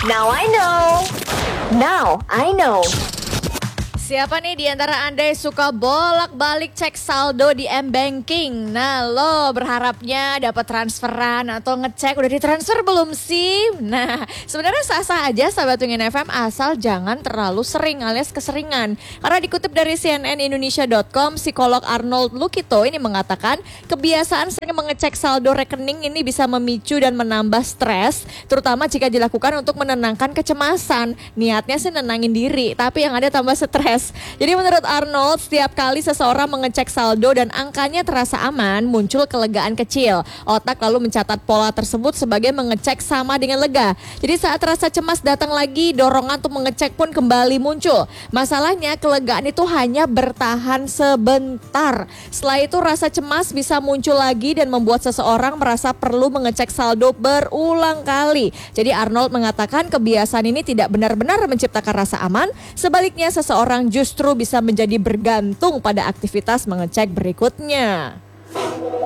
Now I know. Now I know. Siapa nih di antara Anda yang suka bolak-balik cek saldo di M-Banking? Nah, lo berharapnya dapat transferan atau ngecek udah ditransfer belum sih? Nah, sebenarnya sah-sah aja sahabat Wingin FM asal jangan terlalu sering alias keseringan. Karena dikutip dari cnnindonesia.com, psikolog Arnold Lukito ini mengatakan kebiasaan sering mengecek saldo rekening ini bisa memicu dan menambah stres, terutama jika dilakukan untuk menenangkan kecemasan. Niatnya sih nenangin diri, tapi yang ada tambah stres. Jadi menurut Arnold, setiap kali seseorang mengecek saldo dan angkanya terasa aman, muncul kelegaan kecil. Otak lalu mencatat pola tersebut sebagai mengecek sama dengan lega. Jadi saat rasa cemas datang lagi, dorongan untuk mengecek pun kembali muncul. Masalahnya kelegaan itu hanya bertahan sebentar. Setelah itu rasa cemas bisa muncul lagi dan membuat seseorang merasa perlu mengecek saldo berulang kali. Jadi Arnold mengatakan kebiasaan ini tidak benar-benar menciptakan rasa aman. Sebaliknya seseorang justru bisa menjadi bergantung pada aktivitas mengecek berikutnya.